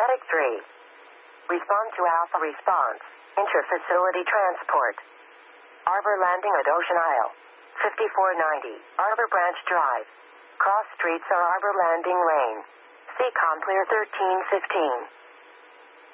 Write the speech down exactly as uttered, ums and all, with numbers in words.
Static three. Respond to Alpha response. Inter-facility transport. Arbor landing at Ocean Isle. fifty-four ninety. Arbor Branch Drive. Cross streets are Arbor Landing Lane. C COM clear thirteen fifteen.